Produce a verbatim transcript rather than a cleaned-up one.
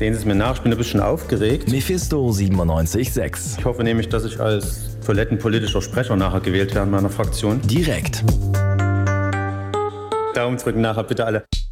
Sehen Sie es mir nach, ich bin ein bisschen aufgeregt. Mephisto siebenundneunzig Komma sechs. Ich hoffe nämlich, dass ich als toilettenpolitischer Sprecher nachher gewählt werde in meiner Fraktion. Direkt. Daumen drücken nachher bitte alle.